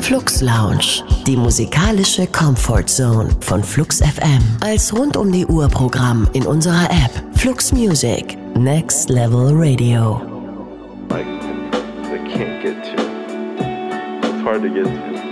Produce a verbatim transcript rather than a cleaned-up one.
Flux Lounge, die musikalische Comfort Zone von Flux F M. Als rund-um-die-Uhr-Programm in unserer App Flux Music, Next Level Radio. Like, they can't get to. It's hard to get to.